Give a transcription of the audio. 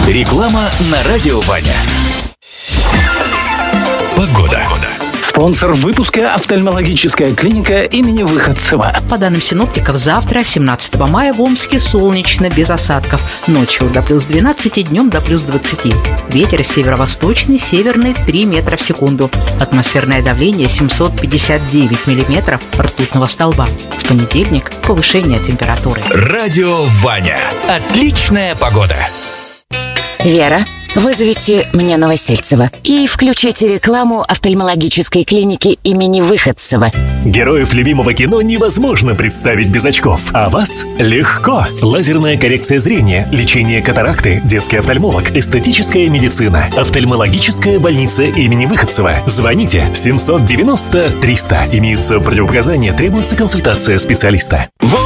Реклама на радио Ваня. Погода. Спонсор выпуска — офтальмологическая клиника имени Выходцева. По данным синоптиков, завтра, 17 мая, в Омске солнечно, без осадков. Ночью до плюс 12, днем до плюс 20. Ветер северо-восточный, северный 3 метра в секунду. Атмосферное давление 759 миллиметров ртутного столба. В понедельник повышение температуры. Радио Ваня. Отличная погода. Вера, вызовите мне Новосельцева и включите рекламу офтальмологической клиники имени Выходцева. Героев любимого кино невозможно представить без очков, а вас легко. Лазерная коррекция зрения, лечение катаракты, детский офтальмолог, эстетическая медицина, офтальмологическая больница имени Выходцева. Звоните 790 300. Имеются противопоказания, требуется консультация специалиста.